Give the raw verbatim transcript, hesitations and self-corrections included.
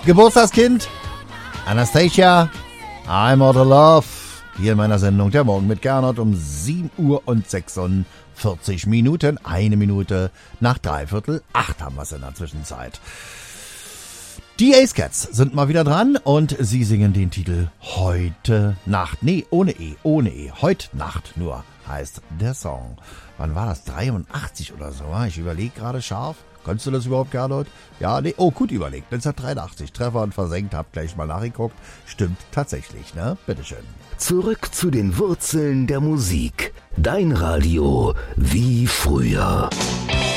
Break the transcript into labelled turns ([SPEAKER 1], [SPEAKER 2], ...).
[SPEAKER 1] Geburtstagskind, Anastasia, I'm Out of Love. Hier in meiner Sendung Der Morgen mit Gernot um sieben Uhr und sechsundvierzig Minuten. Eine Minute nach dreiviertel acht haben wir es in der Zwischenzeit. Die Ace Cats sind mal wieder dran und sie singen den Titel Heute Nacht. Nee, ohne E, ohne E. Heute Nacht nur heißt der Song. Wann war das? dreiundachtzig oder so? Ich überlege gerade scharf. Kannst du das überhaupt, Gernot? Ja, nee, oh, gut überlegt. neunzehnhundertdreiundachtzig. Treffer und versenkt. Hab gleich mal nachgeguckt. Stimmt tatsächlich, ne? Bitteschön.
[SPEAKER 2] Zurück zu den Wurzeln der Musik. Dein Radio wie früher.